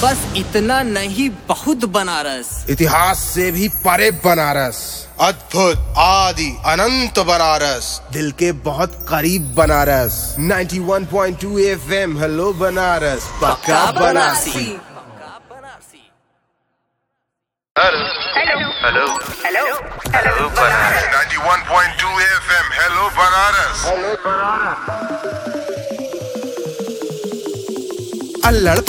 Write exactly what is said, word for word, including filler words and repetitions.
बस इतना नहीं, बहुत बनारस। इतिहास से भी परे बनारस, अद्भुत आदि अनंत बनारस, दिल के बहुत करीब बनारस। इक्यानवे पॉइंट दो एफएम हेलो बनारस, पक्का Banarasi. Hello hello hello hello Banaras. इक्यानवे पॉइंट दो एफएम हेलो बनारस। अल्लड़